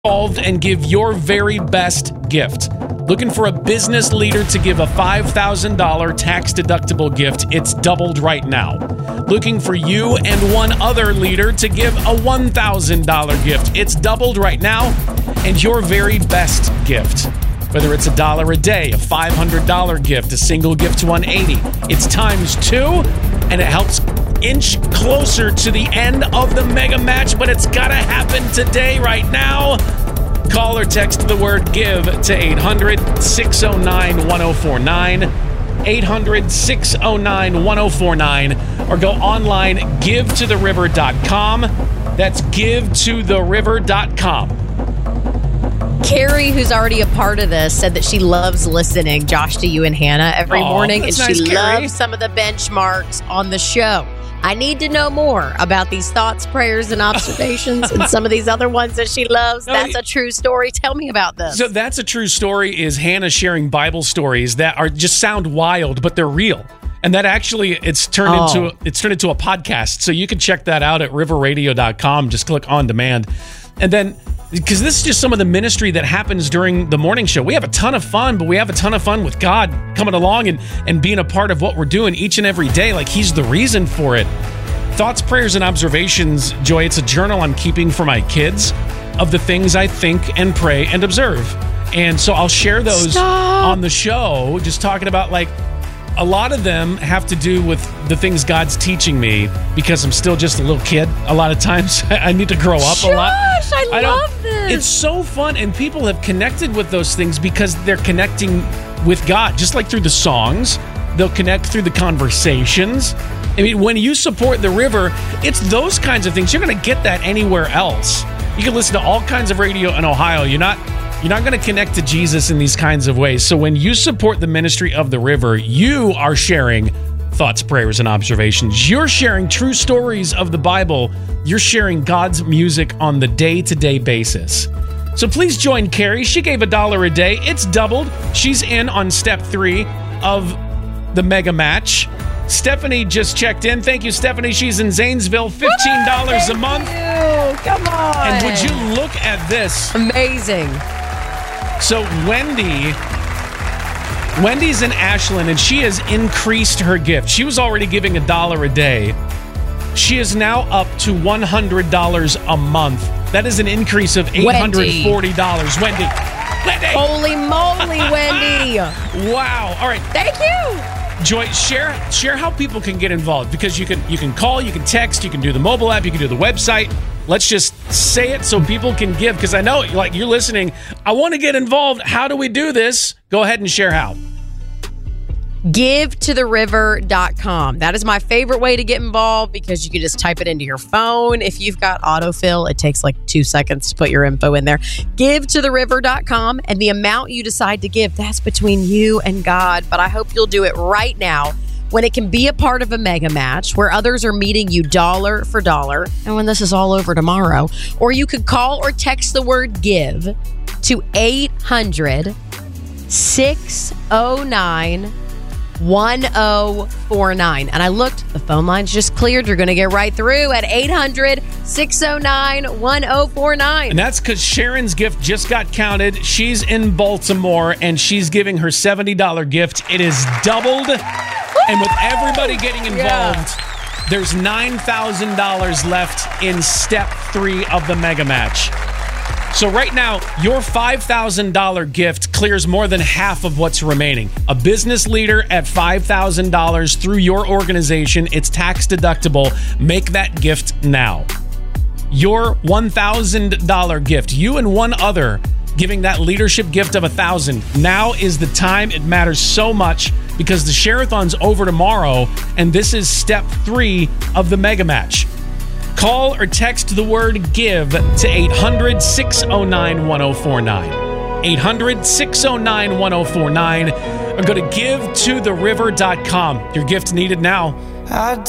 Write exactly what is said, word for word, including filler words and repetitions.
Involved and give your very best gift. Looking for a business leader to give a five thousand dollars tax-deductible gift? It's doubled right now. Looking for you and one other leader to give a one thousand dollars gift? It's doubled right now. And your very best gift. Whether it's a dollar a day, a five hundred dollars gift, a single gift to one hundred eighty dollars, it's times two, and it helps inch closer to the end of the mega match, but it's gotta happen today, right now. Call or text the word GIVE to eight hundred, six oh nine, one oh four nine, eight hundred, six oh nine, one oh four nine, or go online, give to the river dot com. That's give to the river dot com. Carrie, who's already a part of this, said that she loves listening, Josh, to you and Hannah every Aww, morning, and nice, she Carrie. loves some of the benchmarks on the show. I need to know more about these thoughts, prayers, and observations and some of these other ones that she loves. No, That's a true story. Tell me about this. So that's a true story is Hannah sharing Bible stories that are just sound wild, but they're real. And that actually, it's turned Oh. into it's turned into a podcast. So you can check that out at river radio dot com. Just click on demand. And then, because this is just some of the ministry that happens during the morning show. We have a ton of fun, but we have a ton of fun with God coming along and, and being a part of what we're doing each and every day. Like, He's the reason for it. Thoughts, prayers, and observations, Joy, it's a journal I'm keeping for my kids of the things I think and pray and observe. And so I'll share those Stop. on the show, just talking about, like, a lot of them have to do with the things God's teaching me because I'm still just a little kid. A lot of times I need to grow up Josh, a lot. I, I don't- love this. It's so fun, and people have connected with those things because they're connecting with God, just like through the songs. They'll connect through the conversations. I mean, when you support the river, it's those kinds of things. You're going to get that anywhere else. You can listen to all kinds of radio in Ohio. You're not you're not going to connect to Jesus in these kinds of ways. So when you support the ministry of the river, you are sharing thoughts, prayers, and observations. You're sharing true stories of the Bible. You're sharing God's music on the day-to-day basis. So please join Carrie. She gave a dollar a day. It's doubled. She's in on step three of the mega match. Stephanie just checked in. Thank you, Stephanie. She's in Zanesville. fifteen dollars a month. Thank you. Come on. And would you look at this? Amazing. So Wendy, Wendy's in Ashland, and she has increased her gift. She was already giving a dollar a day. She is now up to one hundred dollars a month. That is an increase of eight hundred forty dollars. Wendy. Wendy. Holy moly, Wendy. Wow. All right. Thank you. Joy, share share how people can get involved, because you can you can call, you can text, you can do the mobile app, you can do the website. Let's just say it so people can give, because I know, like, you're listening. I want to get involved. How do we do this? Go ahead and share how. give to the river dot com. That is my favorite way to get involved because you can just type it into your phone. If you've got autofill, it takes like two seconds to put your info in there. give to the river dot com, and the amount you decide to give, that's between you and God. But I hope you'll do it right now when it can be a part of a mega match where others are meeting you dollar for dollar, and when this is all over tomorrow. Or you could call or text the word GIVE to eight hundred, six oh nine, one oh four nine. And I looked, the phone line's just cleared. You're going to get right through at eight hundred, six oh nine, one oh four nine. And that's because Sharon's gift just got counted. She's in Baltimore, and she's giving her seventy dollars gift. It is doubled. And with everybody getting involved, yeah. There's nine thousand dollars left in step three of the mega match. So right now, your five thousand dollars gift clears more than half of what's remaining. A business leader at five thousand dollars through your organization. It's tax deductible. Make that gift now. Your one thousand dollars gift, you and one other giving that leadership gift of one thousand dollars. Now is the time. It matters so much because the Share-a-thon's over tomorrow, and this is step three of the mega match. Call or text the word GIVE to eight hundred, six oh nine, one oh four nine. eight hundred, six oh nine, one oh four nine. Or go to give to the river dot com. Your gift needed now.